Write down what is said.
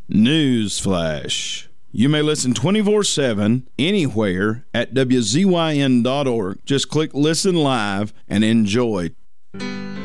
Newsflash. You may listen 24/7 anywhere at WZYN.org. Just click Listen Live and enjoy.